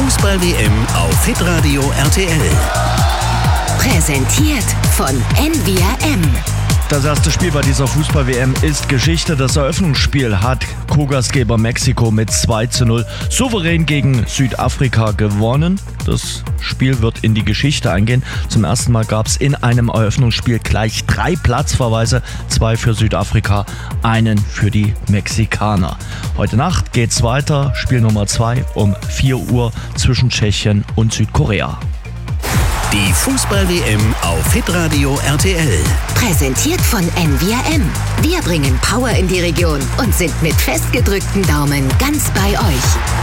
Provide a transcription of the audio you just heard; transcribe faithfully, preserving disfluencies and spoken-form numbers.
Fußball-W M auf Hitradio R T L. Präsentiert von N V R M. Das erste Spiel bei dieser Fußball-W M ist Geschichte. Das Eröffnungsspiel hat Co-Gastgeber Mexiko mit zwei zu null souverän gegen Südafrika gewonnen. Das Spiel wird in die Geschichte eingehen. Zum ersten Mal gab es in einem Eröffnungsspiel gleich drei Platzverweise. Zwei für Südafrika, einen für die Mexikaner. Heute Nacht geht's weiter. Spiel Nummer zwei um vier Uhr zwischen Tschechien und Südkorea. Die Fußball-W M auf Hitradio R T L. Präsentiert von N V R M. Wir bringen Power in die Region und sind mit festgedrückten Daumen ganz bei euch.